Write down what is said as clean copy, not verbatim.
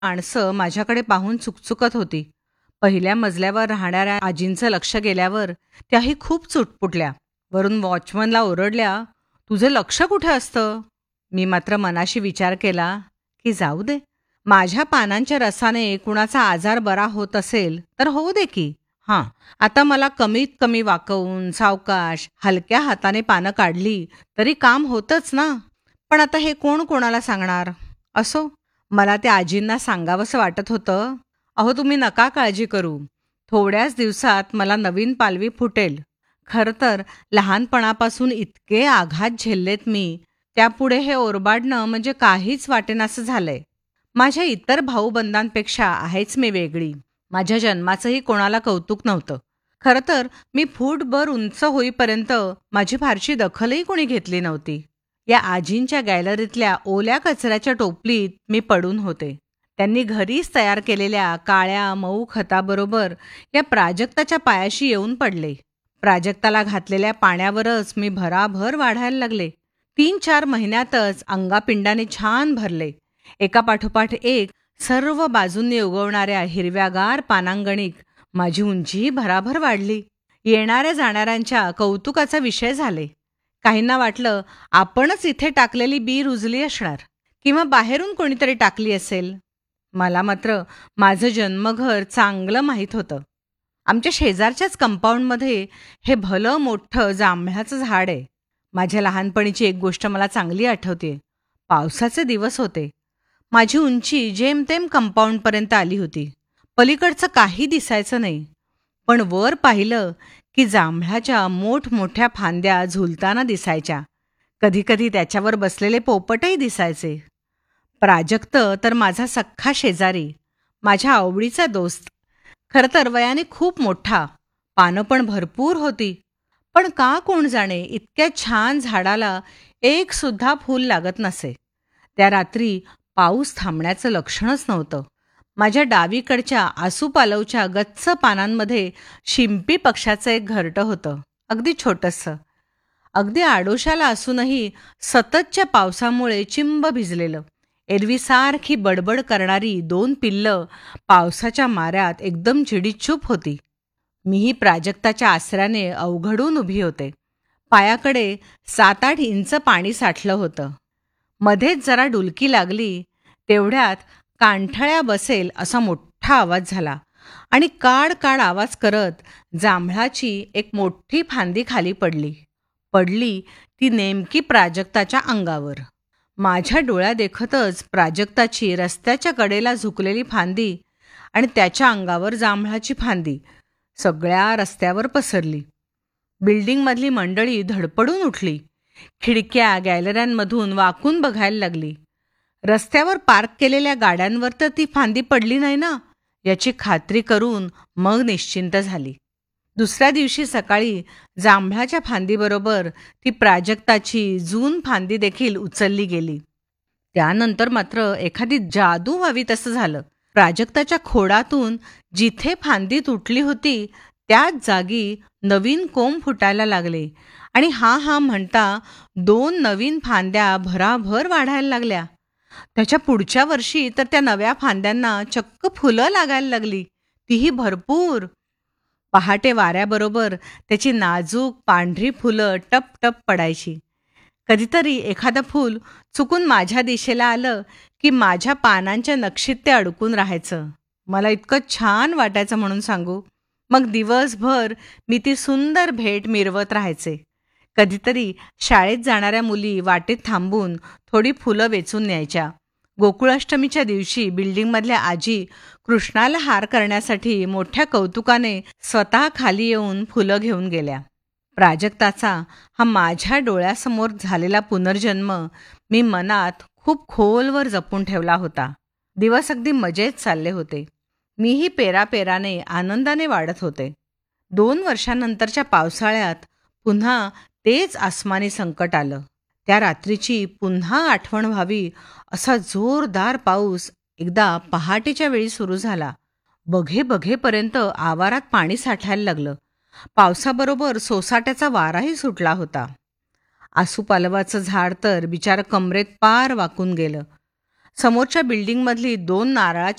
माणसं माझ्याकडे पाहून चुकचुकत होती. पहिल्या मजल्यावर राहणाऱ्या आजींचं लक्ष गेल्यावर त्याही खूप चुटपुटल्या. वरून वॉचमनला ओरडल्या, "तुझं लक्ष कुठे असतं?" मी मात्र मनाशी विचार केला की जाऊ दे. माझ्या पानांच्या रसाने कुणाचा आजार बरा होत असेल तर होऊ दे की. हां, आता मला कमीत कमी वाकवून सावकाश हलक्या हाताने पानं काढली तरी काम होतंच ना. पण आता हे कोण कोणाला सांगणार? असो, मला त्या आजींना सांगावंसं वाटत होतं, "अहो, तुम्ही नका काळजी करू. थोड्याच दिवसात मला नवीन पालवी फुटेल." खरं तर लहानपणापासून इतके आघात झेललेत मी, त्यापुढे हे ओरबाडणं म्हणजे काहीच वाटेनासं झालंय. माझ्या इतर भाऊबंधांपेक्षा आहेच मी वेगळी. माझ्या जन्माचंही कोणाला कौतुक नव्हतं. खरं तर मी फूटभर उंच होईपर्यंत माझी फारशी दखलही कोणी घेतली नव्हती. या आजींच्या गॅलरीतल्या ओल्या कचऱ्याच्या टोपलीत मी पडून होते. त्यांनी घरीच तयार केलेल्या काळ्या मऊ खताबरोबर या प्राजक्ताच्या पायाशी येऊन पडले. प्राजक्ताला घातलेल्या पाण्यावरच मी भराभर वाढायला लागले. 3-4 महिन्यातच अंगापिंडाने छान भरले. एकापाठोपाठ एक सर्व बाजूंनी उगवणाऱ्या हिरव्यागार पानांगणिक माझी उंचीही भराभर वाढली. येणाऱ्या जाणाऱ्यांच्या कौतुकाचा विषय झाले. काहींना वाटलं आपणच इथे टाकलेली बी रुजली असणार किंवा बाहेरून कोणीतरी टाकली असेल. मला मात्र माझं जन्मघर चांगलं माहीत होतं. आमच्या शेजारच्याच कंपाऊंडमध्ये हे भलं मोठं जांभळाचं झाड आहे. माझ्या लहानपणीची एक गोष्ट मला चांगली आठवते. पावसाचे दिवस होते. माझी उंची जेमतेम कंपाऊंडपर्यंत आली होती. पलीकडचं काही दिसायचं नाही. पण वर पाहिलं की जांभळाच्या मोठमोठ्या फांद्या झुलताना दिसायच्या. कधीकधी त्याच्यावर बसलेले पोपटही दिसायचे. प्राजक्त तर माझा सख्खा शेजारी, माझ्या आवडीचा दोस्त. खरं तर वयाने खूप मोठा, पानं पण भरपूर होती. पण का कोण जाणे इतक्या छान झाडाला एक सुद्धा फूल लागत नसे. त्या रात्री पाऊस थांबण्याचं लक्षणच नव्हतं. माझ्या डावीकडच्या आसूपालवच्या गच्च पानांमध्ये शिंपी पक्षाचं एक घरटं होतं, अगदी छोटंसं. अगदी आडोशाला असूनही सततच्या पावसामुळे चिंब भिजलेलं. एरवी सारखी बडबड करणारी 2 पिल्लं पावसाच्या माऱ्यात एकदम चिडीचूप होती. मीही प्राजक्ताच्या आसऱ्याने अवघडून उभी होते. पायाकडे 7-8 इंच पाणी साठलं होतं. मध्येच जरा डुलकी लागली, तेवढ्यात कानठळ्या बसेल असा मोठा आवाज झाला आणि काड काड आवाज करत जांभळाची एक मोठी फांदी खाली पडली ती नेमकी प्राजक्ताच्या अंगावर. माझ्या डोळ्यादेखतच प्राजक्ताची रस्त्याच्या कडेला झुकलेली फांदी आणि त्याच्या अंगावर जांभळाची फांदी सगळ्या रस्त्यावर पसरली. बिल्डिंगमधली मंडळी धडपडून उठली. खिडक्या गॅलऱ्यांमधून वाकून बघायला लागली. रस्त्यावर पार्क केलेल्या गाड्यांवर तर ती फांदी पडली नाही ना, याची खात्री करून मग निश्चिंत झाली. दुसऱ्या दिवशी सकाळी जांभळाच्या फांदीबरोबर ती प्राजक्ताची जून फांदी देखील उचलली गेली. त्यानंतर मात्र एखादी जादू व्हावी तसं झालं. प्राजक्ताच्या खोडातून जिथे फांदी तुटली होती त्याच जागी नवीन कोंब फुटायला लागले आणि हा म्हणता 2 नवीन फांद्या भराभर वाढायला लागल्या. त्याच्या पुढच्या वर्षी तर त्या नव्या फांद्यांना चक्क फुलं लागायला लागली, तीही भरपूर. पहाटे वाऱ्याबरोबर त्याची नाजूक पांढरी फुलं टप टप पडायची. कधीतरी एखादं फूल चुकून माझ्या दिशेला आलं की माझ्या पानांच्या नक्षीत ते अडकून राहायचं. मला इतकं छान वाटायचं म्हणून सांगू. मग दिवसभर मी ती सुंदर भेट मिरवत राहायचे. कधीतरी शाळेत जाणाऱ्या मुली वाटेत थांबून थोडी फुलं वेचून न्यायच्या. गोकुळाष्टमीच्या दिवशी बिल्डिंगमधल्या आजी कृष्णाला हार करण्यासाठी मोठ्या कौतुकाने स्वतः खाली येऊन फुलं घेऊन गेल्या. प्राजक्ताचा हा माझ्या डोळ्यासमोर झालेला पुनर्जन्म मी मनात खूप खोलवर जपून ठेवला होता. दिवस अगदी मजेत चालले होते. मीही पेरापेराने आनंदाने वाढत होते. 2 वर्षांनंतरच्या पावसाळ्यात पुन्हा तेच आसमानी संकट आलं. त्या रात्रीची पुन्हा आठवण व्हावी असा जोरदार पाऊस एकदा पहाटेच्या वेळी सुरू झाला. बघेपर्यंत आवारात पाणी साठायला लागलं. पावसाबरोबर सोसाट्याचा वाराही सुटला होता. आसूपालवाचं झाड तर बिचारं कमरेत पार वाकून गेलं. समोरच्या बिल्डिंगमधली 2 नारळाची